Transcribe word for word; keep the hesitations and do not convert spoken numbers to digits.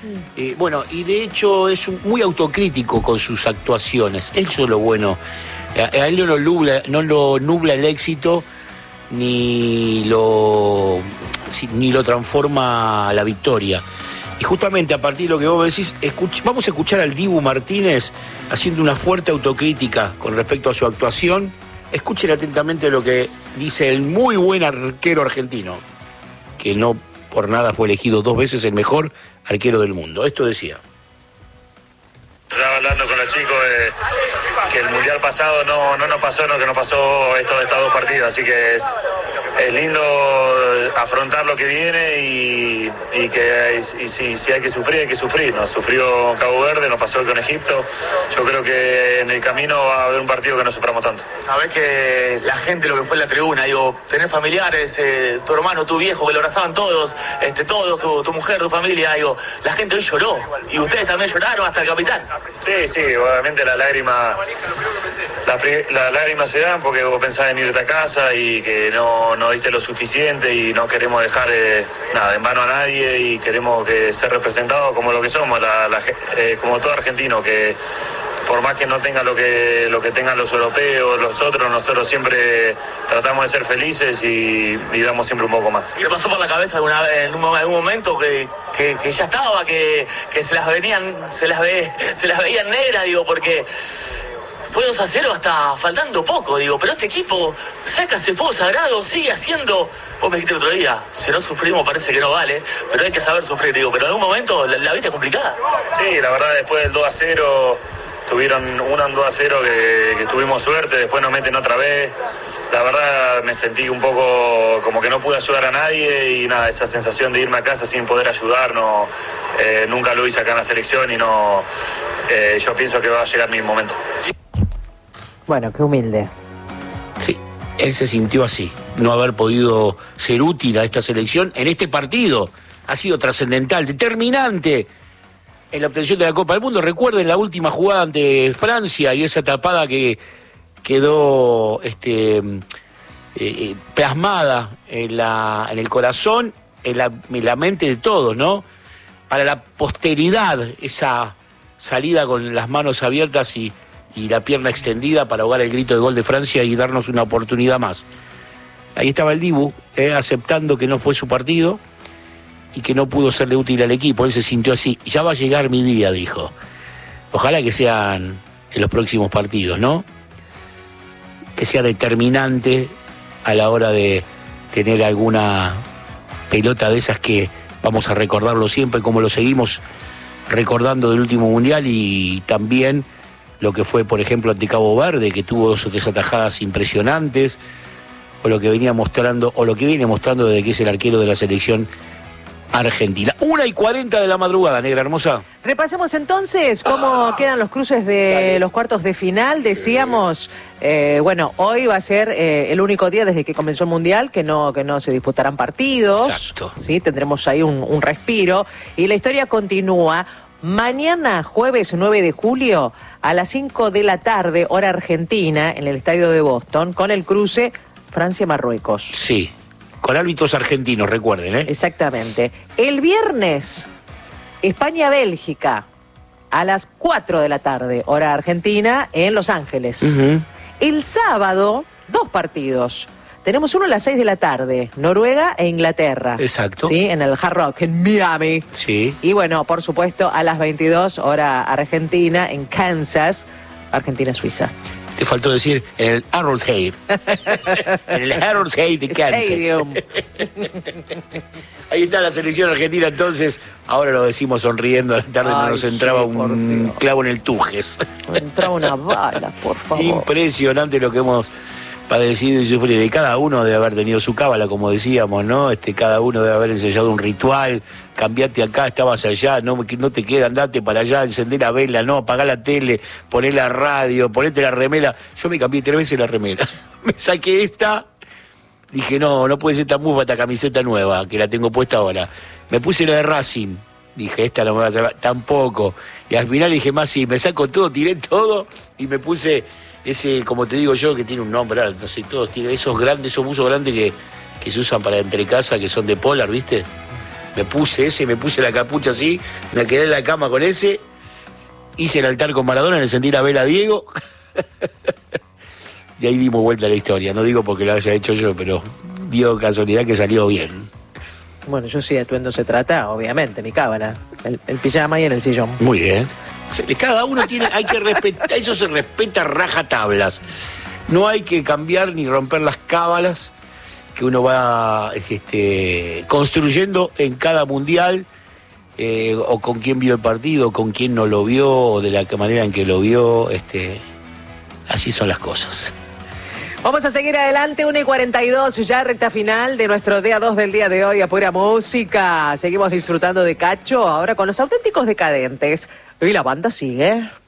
Eh, bueno, y de hecho es un, muy autocrítico con sus actuaciones. Eso es lo bueno. A, a él no lo nubla, no lo nubla el éxito, ni lo, ni lo transforma a la victoria. Y justamente a partir de lo que vos decís, escuch, vamos a escuchar al Dibu Martínez haciendo una fuerte autocrítica con respecto a su actuación. Escuchen atentamente lo que dice el muy buen arquero argentino, que no por nada fue elegido dos veces el mejor arquero del mundo. Esto decía. Estaba hablando con los chicos de que el mundial pasado no, no nos pasó, no que nos pasó esto, estos dos partidos, así que es, es lindo afrontar lo que viene y, y que y si, si hay que sufrir, hay que sufrir. Nos sufrió Cabo Verde, nos pasó con Egipto. Yo creo que en el camino va a haber un partido que no suframos tanto. Sabés que la gente, lo que fue en la tribuna, digo, tenés familiares, eh, tu hermano, tu viejo, que lo abrazaban todos, este, todos, tu, tu mujer, tu familia, digo, la gente hoy lloró y ustedes también lloraron, hasta el capitán. Sí, sí, obviamente la lágrima, la, la lágrima se dan porque vos pensás en irte a casa y que no, no diste lo suficiente y no queremos dejar eh, nada en vano a nadie y queremos que ser representados como lo que somos, la, la, eh, como todo argentino, que por más que no tenga lo que lo que tengan los europeos, los otros, nosotros siempre tratamos de ser felices y, y damos siempre un poco más. ¿Y le pasó por la cabeza alguna vez, en un, algún momento que, que, que ya estaba, que, que se las venían, se las ve, se las veían negras, digo, porque fue dos a cero hasta faltando poco, digo, pero este equipo saca ese fuego sagrado, sigue haciendo. Vos me dijiste el otro día, si no sufrimos parece que no vale, pero hay que saber sufrir, digo, pero en algún momento la, la viste complicada. Sí, la verdad, después del dos a cero tuvieron una dos a cero que, que tuvimos suerte, después nos meten otra vez. La verdad me sentí un poco como que no pude ayudar a nadie y nada, esa sensación de irme a casa sin poder ayudar, no, eh, nunca lo hice acá en la selección y no, eh, yo pienso que va a llegar mi momento. Bueno, qué humilde. Sí, él se sintió así, no haber podido ser útil a esta selección en este partido. Ha sido trascendental, determinante en la obtención de la Copa del Mundo. Recuerden la última jugada ante Francia y esa tapada que quedó este, eh, plasmada en, la, en el corazón, en la, en la mente de todos, ¿no? Para la posteridad, esa salida con las manos abiertas y, y la pierna extendida para ahogar el grito de gol de Francia y darnos una oportunidad más. Ahí estaba el Dibu, eh, aceptando que no fue su partido y que no pudo serle útil al equipo. Él se sintió así. Ya va a llegar mi día, dijo. Ojalá que sean en los próximos partidos, ¿no? Que sea determinante a la hora de tener alguna pelota de esas que vamos a recordarlo siempre, como lo seguimos recordando del último mundial, y también lo que fue, por ejemplo, ante Cabo Verde, que tuvo dos o tres atajadas impresionantes, o lo que venía mostrando, o lo que viene mostrando desde que es el arquero de la selección argentina. Una y cuarenta de la madrugada, negra hermosa. Repasemos entonces cómo ah, quedan los cruces de dale. los cuartos de final. Decíamos, sí. eh, bueno, hoy va a ser eh, el único día desde que comenzó el Mundial que no, que no se disputarán partidos. Exacto. Sí, tendremos ahí un, un respiro. Y la historia continúa. Mañana, jueves nueve de julio, a las cinco de la tarde, hora argentina, en el estadio de Boston, con el cruce Francia-Marruecos. Sí. Con árbitros argentinos, recuerden, ¿eh? Exactamente. El viernes, España-Bélgica, a las cuatro de la tarde, hora argentina, en Los Ángeles. Uh-huh. El sábado, dos partidos. Tenemos uno a las seis de la tarde, Noruega e Inglaterra. Exacto. Sí, en el Hard Rock, en Miami. Sí. Y bueno, por supuesto, a las veintidós, hora argentina, en Kansas, Argentina-Suiza. Te faltó decir en el Arrowhead. En el Arrowhead de Kansas. Ahí está la selección argentina, entonces. Ahora lo decimos sonriendo, a la tarde Ay, no nos entraba sí, un clavo en el tujes. No entraba una bala, por favor. Impresionante lo que hemos padecido y sufrido. Y cada uno debe haber tenido su cábala, como decíamos, ¿no? Este, cada uno debe haber ensayado un ritual. Cambiate acá, estabas allá, no, no te queda, andate para allá, encender la vela, no, apagá la tele, poné la radio, ponete la remera. Yo me cambié tres veces la remera. Me saqué esta, dije, no, no puede ser tan mufa esta camiseta nueva, que la tengo puesta ahora. Me puse la de Racing, dije, esta no me va a salvar, tampoco. Y al final dije, más sí, me saco todo, tiré todo y me puse ese, como te digo yo, que tiene un nombre, no sé, todos tienen esos grandes, esos buzos grandes que, que se usan para entrecasa, que son de Polar, ¿viste? Me puse ese, me puse la capucha así, me quedé en la cama con ese, hice el altar con Maradona, le encendí la vela a Diego. Y ahí dimos vuelta a la historia. No digo porque lo haya hecho yo, pero dio casualidad que salió bien. Bueno, yo sí, de atuendo se trata, obviamente, mi cábala. El, el pijama y en el sillón. Muy bien. Cada uno tiene, hay que respetar, eso se respeta rajatablas. No hay que cambiar ni romper las cábalas que uno va este, construyendo en cada mundial, eh, o con quién vio el partido, con quién no lo vio, o de la manera en que lo vio. Este, así son las cosas. Vamos a seguir adelante, una y cuarenta y dos, ya recta final de nuestro D A dos del día de hoy, a pura música. Seguimos disfrutando de Cacho, ahora con los auténticos decadentes. Y la banda sigue.